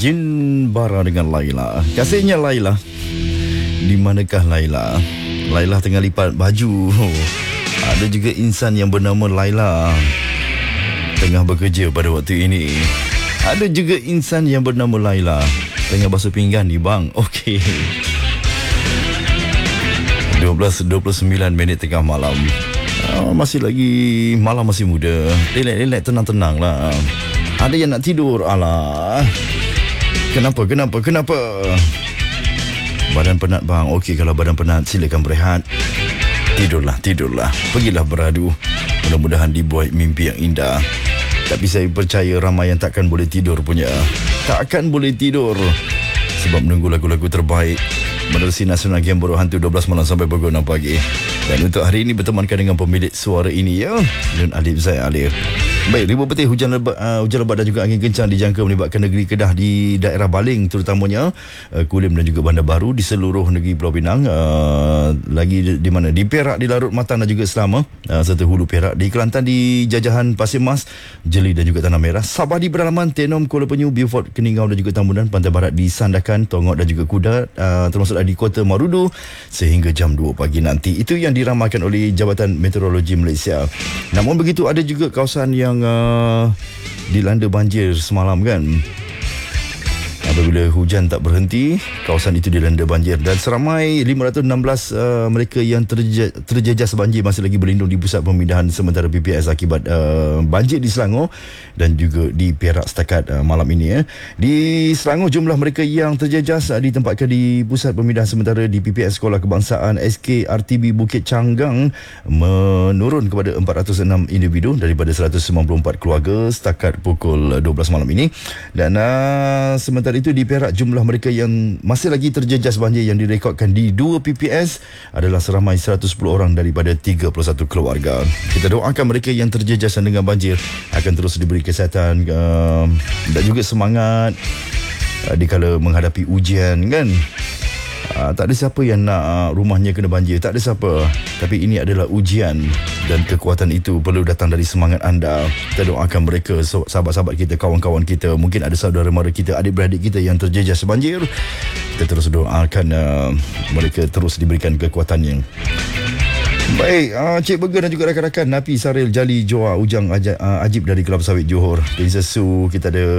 Jin Bara dengan Laila. Kasihnya Laila. Di manakah Laila? Laila tengah lipat baju. Ada juga insan yang bernama Laila tengah bekerja pada waktu ini. Ada juga insan yang bernama Laila tengah basuh pinggan ni bang. Okey. 12:29 tengah malam. Masih lagi malam, masih muda. Relax, tenang-tenang lah. Ada yang nak tidur. Alah. Kenapa? Badan penat bang. Okey, kalau badan penat silakan berehat. Tidurlah. Pergilah beradu. Mudah-mudahan dibuat mimpi yang indah. Tapi saya percaya ramai yang takkan boleh tidur punya. Takkan boleh tidur sebab menunggu lagu-lagu terbaik menerusi Nasional Game Bodoh Hantu 12 malam sampai pukul 6 pagi. Dan untuk hari ini bertemankan dengan pemilik suara ini ya, Nun Alif Zaid Alir. Baik, ribuan petir hujan lebat dan juga angin kencang dijangka melibatkan negeri Kedah di daerah Baling terutamanya Kulim dan juga Bandar Baru di seluruh negeri Pulau Pinang, lagi di mana di Perak, di Larut Matan dan juga Selama serta Hulu Perak, di Kelantan di Jajahan Pasir Mas, Jeli dan juga Tanah Merah, Sabah di pedalaman Tenom, Kuala Penyu, Beaufort, Keningau dan juga Tambunan, Pantai Barat di Sandakan, Tongok dan juga Kuda, termasuk di Kota Marudu sehingga jam 2 pagi nanti. Itu yang diramalkan oleh Jabatan Meteorologi Malaysia. Namun begitu ada juga kawasan yang dilanda banjir semalam kan. Apabila hujan tak berhenti, kawasan itu dilanda banjir dan seramai 516 mereka yang terjejas banjir masih lagi berlindung di pusat pemindahan sementara PPS akibat banjir di Selangor dan juga di Perak setakat malam ini. Di Selangor, jumlah mereka yang terjejas ditempatkan di pusat pemindahan sementara di PPS Sekolah Kebangsaan SKRTB Bukit Canggang menurun kepada 406 individu daripada 194 keluarga setakat pukul 12 malam ini. Dan sementara itu di Perak, jumlah mereka yang masih lagi terjejas banjir yang direkodkan di 2 PPS adalah seramai 110 orang daripada 31 keluarga. Kita doakan mereka yang terjejas dengan banjir akan terus diberi kesihatan dan juga semangat dikala menghadapi ujian kan. Tak ada siapa yang nak rumahnya kena banjir, tak ada siapa. Tapi ini adalah ujian dan kekuatan itu perlu datang dari semangat anda. Kita doakan mereka, sahabat-sahabat kita, kawan-kawan kita, mungkin ada saudara mara kita, adik-beradik kita yang terjejas banjir. Kita terus doakan mereka terus diberikan kekuatannya. Baik, Cik Burger dan juga rakan-rakan Napi Saril Jali Joa Ujang Ajib dari Kelab Sawit Johor, Princess Su, kita ada